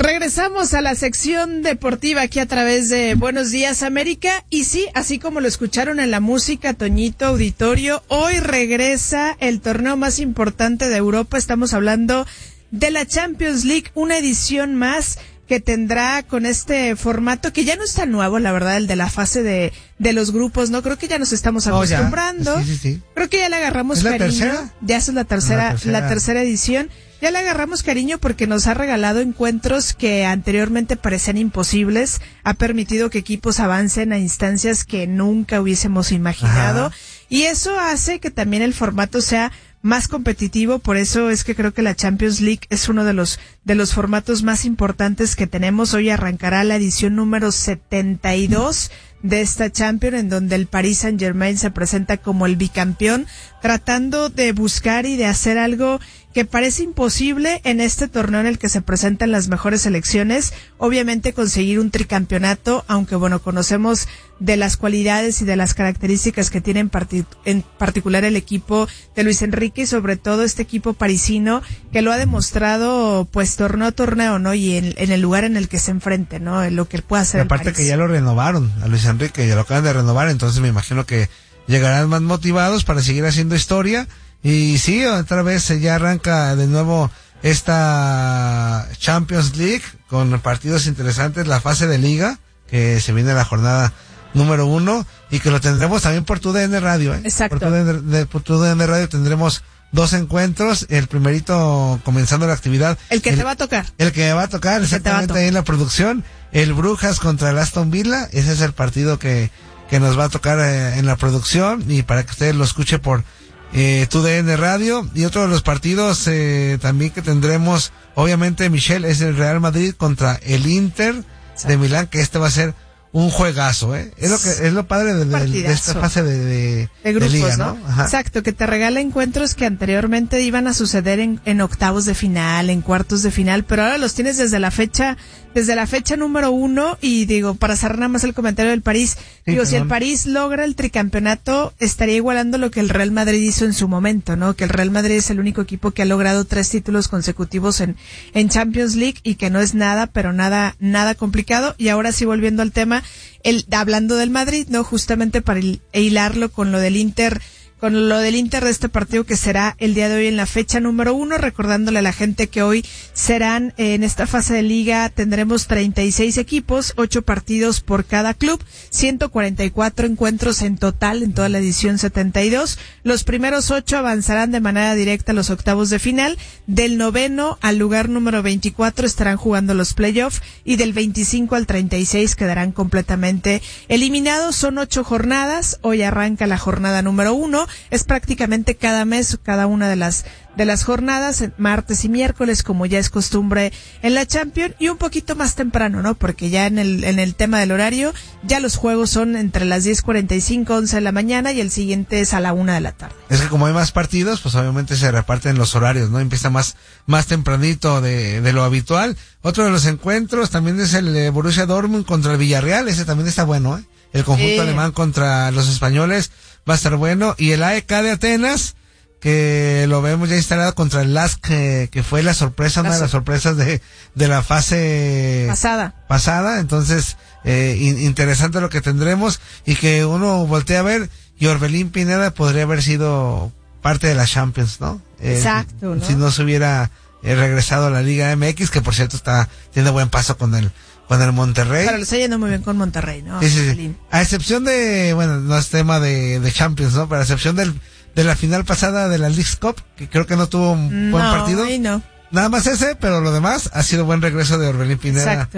Regresamos a la sección deportiva aquí a través de Buenos Días América. Y sí, así como lo escucharon en la música, Toñito, auditorio, hoy regresa el torneo más importante de Europa. Estamos hablando de la Champions League, una edición más que tendrá con este formato que ya no es tan nuevo, la verdad, el de la fase de los grupos, ¿no? Creo que ya nos estamos acostumbrando. Sí. Creo que ya le agarramos cariño. ¿Tercera? Ya esa es la tercera edición. Ya le agarramos cariño porque nos ha regalado encuentros que anteriormente parecían imposibles, ha permitido que equipos avancen a instancias que nunca hubiésemos imaginado. Ajá. Y eso hace que también el formato sea más competitivo. Por eso es que creo que la Champions League es uno de los formatos más importantes que tenemos. Hoy arrancará la edición número 72 de esta Champions, en donde el Paris Saint-Germain se presenta como el bicampeón, tratando de buscar y de hacer algo que parece imposible en este torneo en el que se presentan las mejores selecciones. Obviamente conseguir un tricampeonato, aunque bueno, conocemos de las cualidades y de las características que tiene en particular el equipo de Luis Enrique, y sobre todo este equipo parisino que lo ha demostrado pues torneo a torneo, ¿no? Y en el lugar en el que se enfrente, ¿no? En lo que pueda hacer el París. Aparte que ya lo renovaron a Luis Enrique, ya lo acaban de renovar, entonces me imagino que llegarán más motivados para seguir haciendo historia. Y sí, otra vez ya arranca de nuevo esta Champions League con partidos interesantes, la fase de liga, que se viene la jornada número 1 y que lo tendremos también por TUDN Radio, ¿eh? Exacto. Por TUDN Radio tendremos 2 encuentros, el primerito comenzando la actividad. El que te va a tocar. El que me va a tocar, exactamente, ahí en la producción, el Brujas contra el Aston Villa, ese es el partido que nos va a tocar en la producción, y para que ustedes lo escuchen por TUDN Radio. Y otro de los partidos también que tendremos, obviamente, Michelle, es el Real Madrid contra el Inter de Milán, que este va a ser un juegazo, es lo padre de esta fase de grupos, liga, ¿no? Ajá. Exacto, que te regala encuentros que anteriormente iban a suceder en octavos de final, en cuartos de final, pero ahora los tienes desde la fecha número 1. Y digo, para cerrar nada más el comentario del París, si el París logra el tricampeonato, estaría igualando lo que el Real Madrid hizo en su momento, ¿no? Que el Real Madrid es el único equipo que ha logrado 3 títulos consecutivos en Champions League, y que no es nada, pero nada complicado. Y ahora sí, volviendo al tema, hablando del Madrid, ¿no? Justamente para hilarlo con lo del Inter de este partido que será el día de hoy en la fecha número 1, recordándole a la gente que hoy serán en esta fase de liga, tendremos 36 equipos, 8 partidos por cada club, 144 encuentros en total en toda la edición 72. Los primeros 8 avanzarán de manera directa a los octavos de final. Del 9º al lugar número 24 estarán jugando los playoffs, y del 25 al 36 quedarán completamente eliminados. Son 8 jornadas. Hoy arranca la jornada número 1. Es prácticamente cada mes, cada una de las jornadas, martes y miércoles, como ya es costumbre en la Champions, y un poquito más temprano, ¿no? Porque ya en el tema del horario, ya los juegos son entre las 10:45, 11 de la mañana, y el siguiente es a la 1 de la tarde. Es que como hay más partidos, pues obviamente se reparten los horarios, ¿no? Empieza más tempranito de lo habitual. Otro de los encuentros también es el Borussia Dortmund contra el Villarreal, ese también está bueno, ¿eh? El conjunto alemán contra los españoles va a estar bueno. Y el AEK de Atenas, que lo vemos ya instalado contra el LASK, que fue la sorpresa, una de las sorpresas de la fase pasada. Entonces, interesante lo que tendremos, y que uno voltea a ver, y Orbelín Pineda podría haber sido parte de la Champions, ¿no? Exacto, ¿no? Si no se hubiera regresado a la Liga MX, que por cierto tiene buen paso con el Monterrey. Pero lo está yendo muy bien con Monterrey, ¿no? Sí. A excepción de, bueno, no es tema de Champions, ¿no? Pero a excepción de la final pasada de la Leagues Cup, que creo que no tuvo un buen partido. No. Nada más ese, pero lo demás ha sido buen regreso de Orbelín Pineda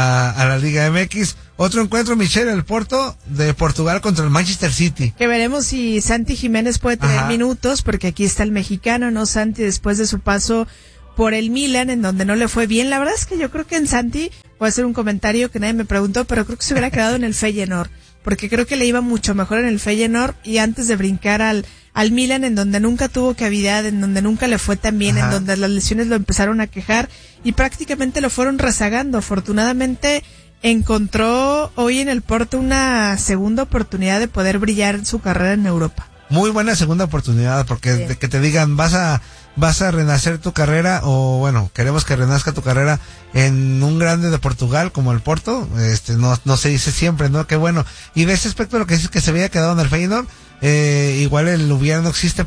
a la Liga MX. Otro encuentro, Michelle, el Porto de Portugal contra el Manchester City. Que veremos si Santi Jiménez puede tener minutos, porque aquí está el mexicano, ¿no? Santi, después de su paso por el Milan, en donde no le fue bien. La verdad es que yo creo que en Santi, voy a hacer un comentario que nadie me preguntó, pero creo que se hubiera quedado en el Feyenoord, porque creo que le iba mucho mejor en el Feyenoord, y antes de brincar al Milan, en donde nunca tuvo cavidad, en donde nunca le fue tan bien, en donde las lesiones lo empezaron a quejar y prácticamente lo fueron rezagando. Afortunadamente encontró hoy en el Porto una segunda oportunidad de poder brillar en su carrera en Europa. Muy buena segunda oportunidad, porque de que te digan vas a vas a renacer tu carrera, o bueno, queremos que renazca tu carrera en un grande de Portugal como el Porto. No se dice siempre, ¿no? Qué bueno. Y de ese aspecto lo que dices que se había quedado en el Feyenoord, igual el hubiera no existe,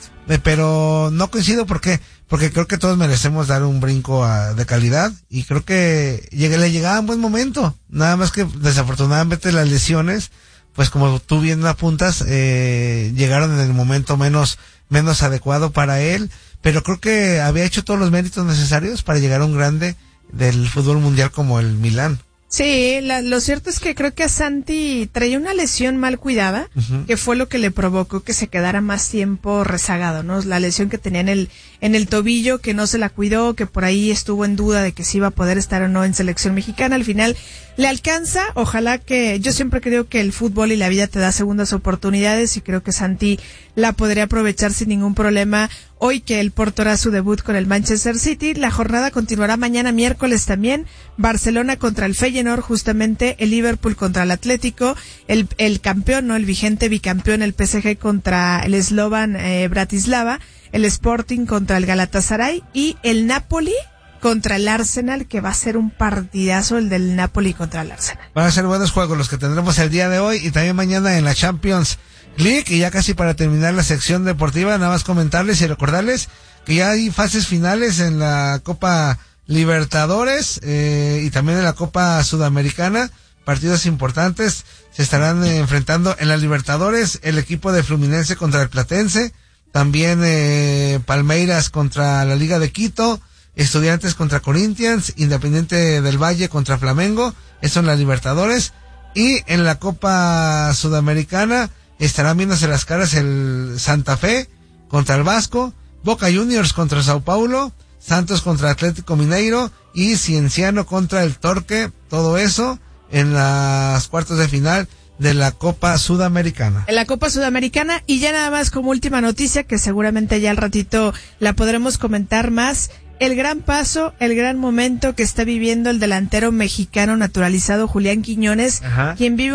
pero no coincido. ¿Por qué? Porque creo que todos merecemos dar un brinco de calidad, y creo que le llegaba en buen momento. Nada más que desafortunadamente las lesiones, pues como tú bien apuntas, llegaron en el momento menos adecuado para él, pero creo que había hecho todos los méritos necesarios para llegar a un grande del fútbol mundial como el Milán. Sí, lo cierto es que creo que a Santi traía una lesión mal cuidada, que fue lo que le provocó que se quedara más tiempo rezagado, ¿no? La lesión que tenía en el tobillo, que no se la cuidó, que por ahí estuvo en duda de que si iba a poder estar o no en selección mexicana. Al final le alcanza. Ojalá que, yo siempre creo que el fútbol y la vida te da segundas oportunidades, y creo que Santi la podría aprovechar sin ningún problema. Hoy que el Porto hará su debut con el Manchester City, la jornada continuará mañana miércoles también. Barcelona contra el Feyenoord, justamente el Liverpool contra el Atlético, el campeón, ¿no? El vigente bicampeón, el PSG contra el Slovan Bratislava, el Sporting contra el Galatasaray y el Napoli contra el Arsenal, que va a ser un partidazo el del Napoli contra el Arsenal. Van a ser buenos juegos los que tendremos el día de hoy y también mañana en la Champions League. Y ya casi para terminar la sección deportiva, nada más comentarles y recordarles que ya hay fases finales en la Copa Libertadores y también en la Copa Sudamericana. Partidos importantes se estarán enfrentando en la Libertadores, el equipo de Fluminense contra el Platense, también Palmeiras contra la Liga de Quito, Estudiantes contra Corinthians, Independiente del Valle contra Flamengo, eso en la Libertadores. Y en la Copa Sudamericana estarán viéndose las caras el Santa Fe contra el Vasco, Boca Juniors contra Sao Paulo, Santos contra Atlético Mineiro y Cienciano contra el Torque, todo eso en las cuartos de final de la Copa Sudamericana. En la Copa Sudamericana. Y ya nada más como última noticia, que seguramente ya al ratito la podremos comentar más, el gran paso, el gran momento que está viviendo el delantero mexicano naturalizado Julián Quiñones, quien vive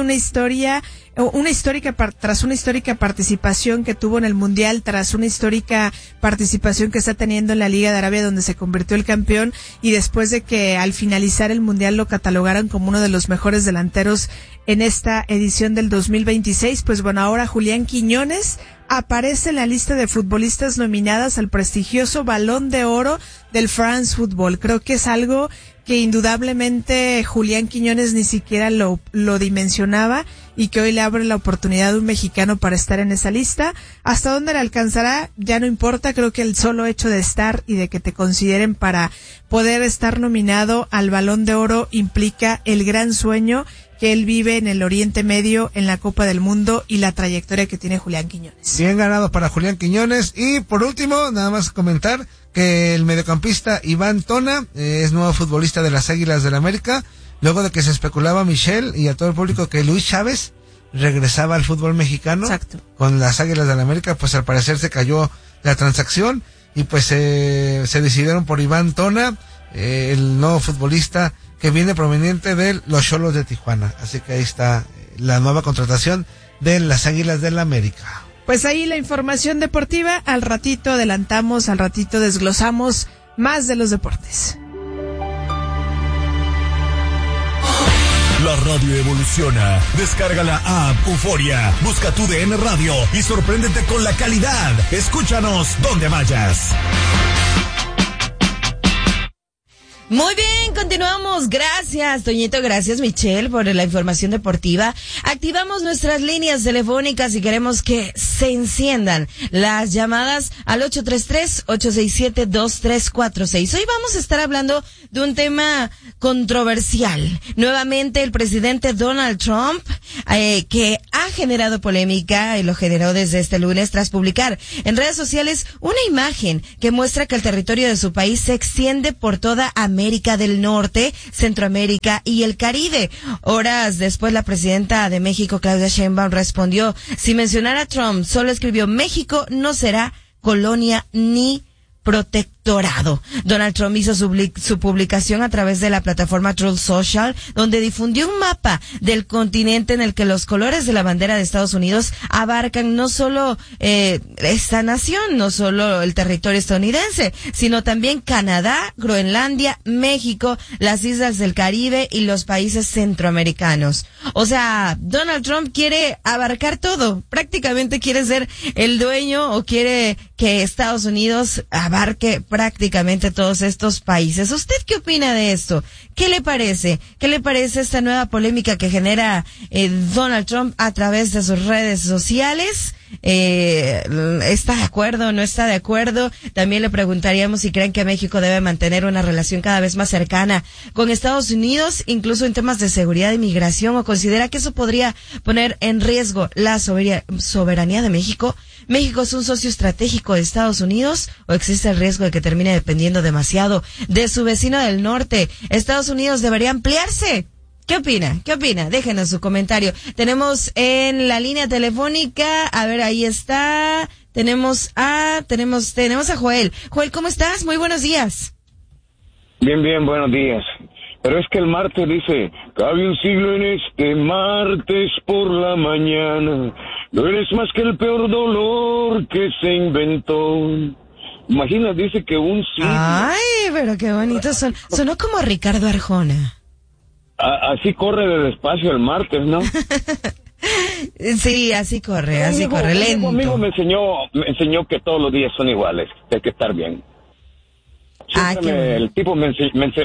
tras una histórica participación que tuvo en el Mundial, tras una histórica participación que está teniendo en la Liga de Arabia, donde se convirtió el campeón, y después de que al finalizar el Mundial lo catalogaran como uno de los mejores delanteros en esta edición del 2026, pues bueno, ahora Julián Quiñones aparece en la lista de futbolistas nominadas al prestigioso Balón de Oro del France Football. Creo que es algo que indudablemente Julián Quiñones ni siquiera lo dimensionaba, y que hoy le abre la oportunidad a un mexicano para estar en esa lista. Hasta dónde le alcanzará ya no importa. Creo que el solo hecho de estar y de que te consideren para poder estar nominado al Balón de Oro implica el gran sueño que él vive en el Oriente Medio, en la Copa del Mundo, y la trayectoria que tiene Julián Quiñones. Bien ganado para Julián Quiñones. Y por último, nada más comentar que el mediocampista Iván Tona es nuevo futbolista de las Águilas del América, luego de que se especulaba a Michelle y a todo el público que Luis Chávez regresaba al fútbol mexicano. Exacto. Con las Águilas del América, pues al parecer se cayó la transacción y pues se decidieron por Iván Tona, el nuevo futbolista que viene proveniente de los Xolos de Tijuana. Así que ahí está la nueva contratación de las Águilas del América. Pues ahí la información deportiva. Al ratito adelantamos, al ratito desglosamos más de los deportes. La radio evoluciona. Descarga la app Euforia, busca tu DN Radio y sorpréndete con la calidad. Escúchanos donde vayas. Muy bien, continuamos. Gracias, Toñito. Gracias, Michelle, por la información deportiva. Activamos nuestras líneas telefónicas y queremos que se enciendan las llamadas al 833-867-2346. Hoy vamos a estar hablando de un tema controversial. Nuevamente, el presidente Donald Trump, que ha generado polémica y lo generó desde este lunes tras publicar en redes sociales una imagen que muestra que el territorio de su país se extiende por toda América del Norte, Centroamérica y el Caribe. Horas después, la presidenta de México, Claudia Sheinbaum, respondió: sin mencionar a Trump, solo escribió: México no será colonia ni protectorado. dorado. Donald Trump hizo su publicación a través de la plataforma Truth Social, donde difundió un mapa del continente en el que los colores de la bandera de Estados Unidos abarcan no solo esta nación, no solo el territorio estadounidense, sino también Canadá, Groenlandia, México, las islas del Caribe y los países centroamericanos. O sea, Donald Trump quiere abarcar todo, prácticamente quiere ser el dueño o quiere que Estados Unidos abarque prácticamente todos estos países. ¿Usted qué opina de esto? ¿Qué le parece? ¿Qué le parece esta nueva polémica que genera Donald Trump a través de sus redes sociales? ¿Está de acuerdo o no está de acuerdo? También le preguntaríamos si creen que México debe mantener una relación cada vez más cercana con Estados Unidos, incluso en temas de seguridad y migración, o considera que eso podría poner en riesgo la soberanía de México. ¿México es un socio estratégico de Estados Unidos o existe el riesgo de que termine dependiendo demasiado de su vecino del norte? ¿Estados Unidos debería ampliarse? ¿Qué opina? ¿Qué opina? Déjenos su comentario. Tenemos en la línea telefónica, a ver, ahí está. Tenemos a Joel. Joel, ¿cómo estás? Muy buenos días. Bien, buenos días. Pero es que el martes dice, cabe un siglo en este martes por la mañana, no eres más que el peor dolor que se inventó. Imagina, dice que un siglo. Ay, pero qué bonito sonó como Ricardo Arjona. Así corre de despacio el martes, ¿no? Sí, así corre, lento. Un amigo me enseñó que todos los días son iguales, que hay que estar bien. Siempre el tipo me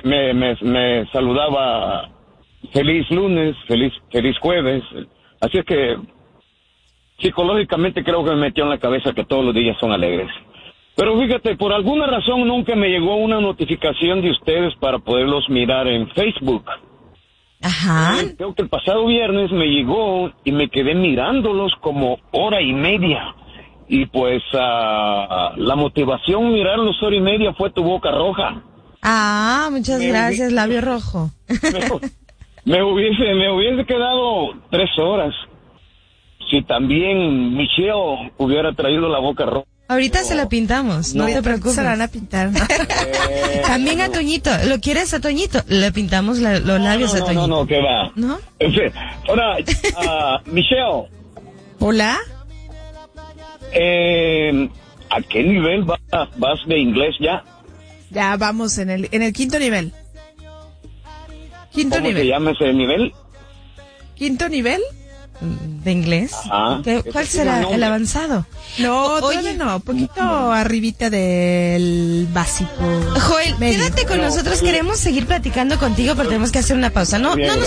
saludaba feliz lunes, feliz jueves. Así es que psicológicamente creo que me metió en la cabeza que todos los días son alegres. Pero fíjate, por alguna razón nunca me llegó una notificación de ustedes para poderlos mirar en Facebook. Ajá. Creo que el pasado viernes me llegó y me quedé mirándolos como hora y media. Y pues la motivación mirarlos hora y media fue tu boca roja. Ah, muchas gracias, labio rojo. Me hubiese quedado 3 horas si también Michelle hubiera traído la boca roja. Ahorita se la pintamos, no te preocupes. Se la van a pintar, ¿no? También a Toñito, ¿lo quieres a Toñito? Le pintamos los labios a Toñito. No, que va. ¿No? Ahora, Michelle. Hola. ¿A qué nivel vas de inglés ya? Ya vamos en el quinto nivel. ¿Cómo se llama ese nivel? ¿Quinto nivel? ¿De inglés? Ajá. ¿Cuál será el avanzado? No, todavía no, poquito arribita del básico. Joel, quédate con nosotros, queremos seguir platicando contigo, pero tenemos que hacer una pausa. No nos